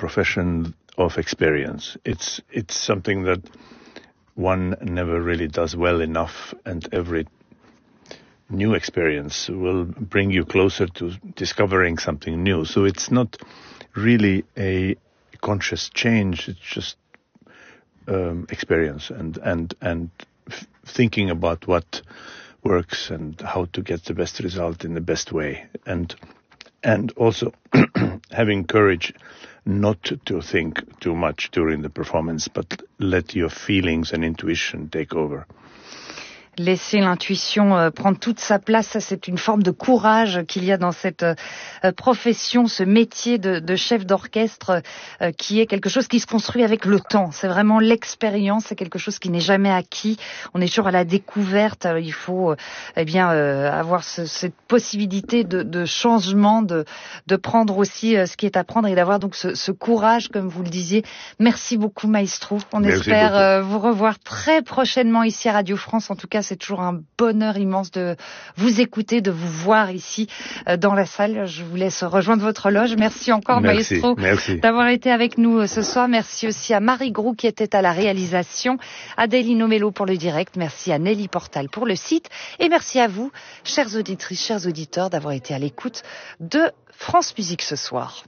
profession of experience. It's something that one never really does well enough, and every new experience will bring you closer to discovering something new. So it's not really a conscious change, it's just experience and thinking about what works and how to get the best result in the best way, and also having courage not to think too much during the performance, but let your feelings and intuition take over. Laisser l'intuition prendre toute sa place, ça c'est une forme de courage qu'il y a dans cette profession, ce métier de chef d'orchestre qui est quelque chose qui se construit avec le temps. C'est vraiment l'expérience, c'est quelque chose qui n'est jamais acquis. On est toujours à la découverte. Il faut avoir cette possibilité de changement, de prendre aussi ce qui est à prendre et d'avoir donc ce courage, comme vous le disiez. Merci beaucoup, Maestro. On espère vous revoir très prochainement ici à Radio France. En tout cas, c'est toujours un bonheur immense de vous écouter, de vous voir ici dans la salle. Je vous laisse rejoindre votre loge. Merci encore, Maestro, d'avoir été avec nous ce soir. Merci aussi à Marie Groux qui était à la réalisation, à Delino Mello pour le direct. Merci à Nelly Portal pour le site. Et merci à vous, chères auditrices, chers auditeurs, d'avoir été à l'écoute de France Musique ce soir.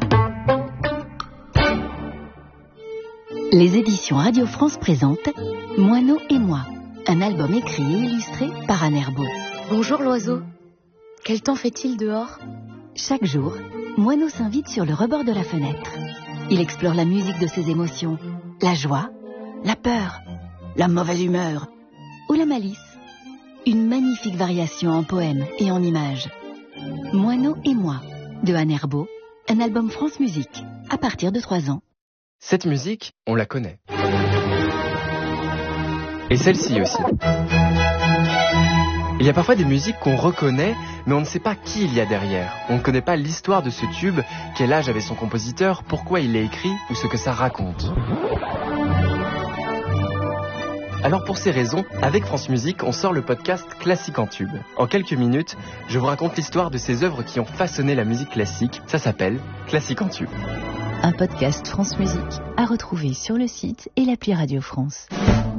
Les éditions Radio France présentent Moineau et moi, un album écrit et illustré par Anne Herbault. Bonjour l'oiseau. Quel temps fait-il dehors ? Chaque jour, Moineau s'invite sur le rebord de la fenêtre. Il explore la musique de ses émotions, la joie, la peur, la mauvaise humeur ou la malice. Une magnifique variation en poèmes et en images. Moineau et moi, de Anne Herbault, un album France Musique, à partir de 3 ans. Cette musique, on la connaît. Et celle-ci aussi. Il y a parfois des musiques qu'on reconnaît, mais on ne sait pas qui il y a derrière. On ne connaît pas l'histoire de ce tube, quel âge avait son compositeur, pourquoi il l'a écrit ou ce que ça raconte. Alors pour ces raisons, avec France Musique, on sort le podcast Classique en tube. En quelques minutes, je vous raconte l'histoire de ces œuvres qui ont façonné la musique classique. Ça s'appelle Classique en tube. Un podcast France Musique à retrouver sur le site et l'appli Radio France.